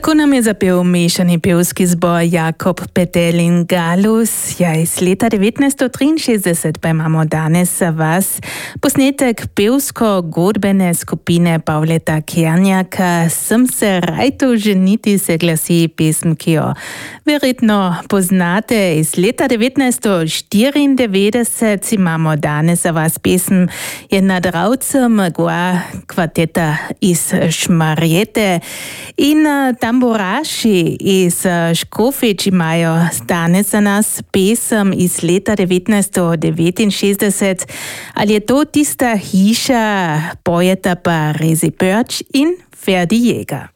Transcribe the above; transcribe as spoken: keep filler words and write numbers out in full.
Tako nam je zapel mešani pevski zbor Jakob Petelin Galus. Ja, iz leta devetnajststo triinšestdeset pa imamo danes za vas posnetek pevsko-godbene skupine Pavleta Kernjaka Sem se rajtu ženiti, se glasi pesem, ki jo verjetno poznate. Iz leta devetnajststo štiriindevetdeset imamo danes za vas pesem je nad Ravcem Gua kvarteta iz Šmarjete in tamburaši iz Škofječ imajo danes za nas pesem iz leta devetnajststo devetinšestdeset. Ali je to tista hiša, pojeta pa Rezi Pörč in Ferdi Jäger.